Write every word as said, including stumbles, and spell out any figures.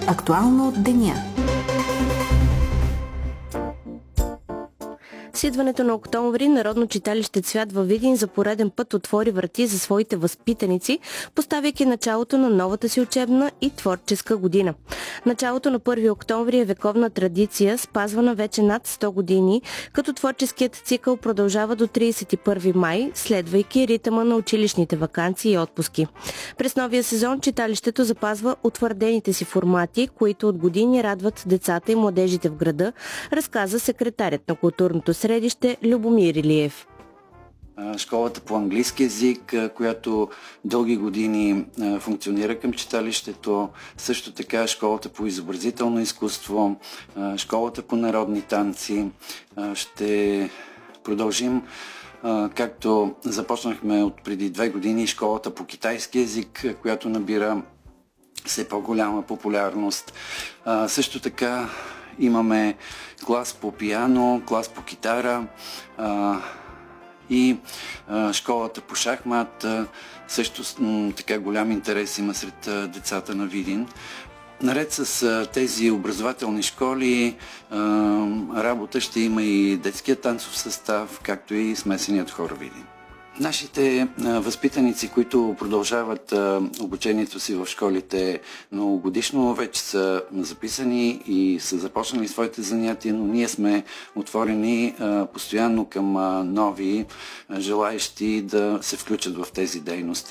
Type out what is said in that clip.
Актуално от деня. С идването на октомври Народно читалище Цвят във Видин за пореден път отвори врати за своите възпитаници, поставяйки началото на новата си учебна и творческа година. Началото на първи октомври е вековна традиция, спазвана вече над сто години, като творческият цикъл продължава до тридесет и първи май, следвайки ритъма на училищните ваканции и отпуски. През новия сезон читалището запазва утвърдените си формати, които от години радват децата и младежите в града, разказа секретарят на културното средище Любомир Илиев. Школата по английски език, която дълги години функционира към читалището, също така школата по изобразително изкуство, школата по народни танци. Ще продължим, както започнахме от преди две години, школата по китайски език, която набира все по-голяма популярност. Също така имаме клас по пиано, клас по китара а, и а, школата по шахмат. А, също м, така голям интерес има сред а, децата на Видин. Наред с а, тези образователни школи, а, работа ще има и детския танцов състав, както и смесеният хор Видин. Нашите а, възпитаници, които продължават а, обучението си в школите многогодишно, вече са записани и са започнали своите занятия, но ние сме отворени а, постоянно към а, нови а, желаещи да се включат в тези дейности.